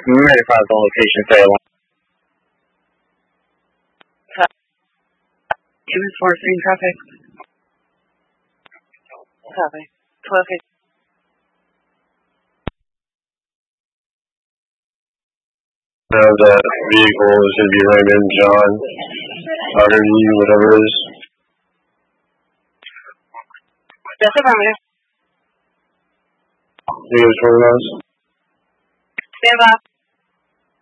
I'm ready for the location fail. 243 traffic. Copy. 12. That vehicle is going to be right in John, RV, whatever it is. That's affirmative. You guys for those? Stand by.